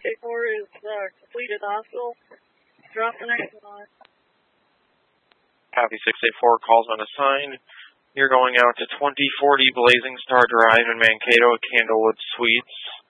684 is completed the hospital. Drop the next one. Copy 684, calls unassigned. You're going out to 2040 Blazing Star Drive in Mankato at Candlewood Suites.